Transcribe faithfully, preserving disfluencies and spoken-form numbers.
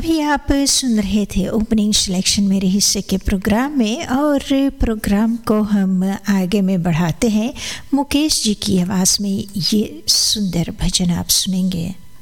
अभी आप सुन रहे थे ओपनिंग सिलेक्शन मेरे हिस्से के प्रोग्राम में, और प्रोग्राम को हम आगे में बढ़ाते हैं। मुकेश जी की आवाज़ में ये सुंदर भजन आप सुनेंगे।